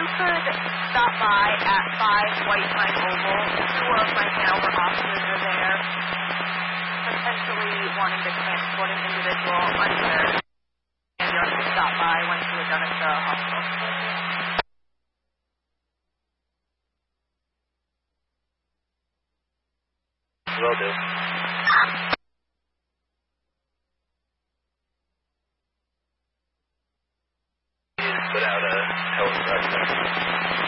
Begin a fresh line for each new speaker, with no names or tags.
you could stop by at 5 White Pine Oval, two of my Hanover officers are there, potentially wanting to transport an individual under, and you'll have to stop by once you are done at the hospital.
Will do. Put out a health record.